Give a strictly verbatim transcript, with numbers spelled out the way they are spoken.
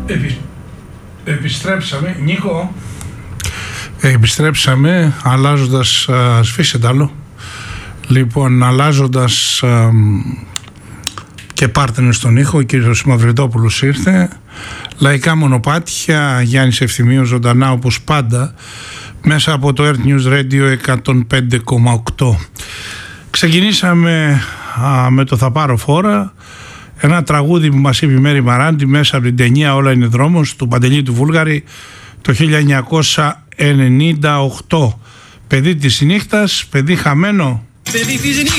Επι... Επιστρέψαμε, Νίκο. Επιστρέψαμε αλλάζοντας, α, σφίσε τ' άλλο. Λοιπόν, αλλάζοντας α, και πάρτενερ στον ήχο, ο κύριος Μαυριτόπουλος ήρθε. Λαϊκά μονοπάτια, Γιάννης Ευθυμίος ζωντανά όπως πάντα, μέσα από το Earth News Radio εκατόν πέντε κόμμα οκτώ. Ξεκινήσαμε α, με το «Θα πάρω φόρα», ένα τραγούδι που μας είπε η Μέρη Μαράντη μέσα από την ταινία «Όλα είναι δρόμος» του Παντελή του Βούλγαρη το χίλια εννιακόσια ενενήντα οκτώ. Παιδί της νύχτας, παιδί χαμένο.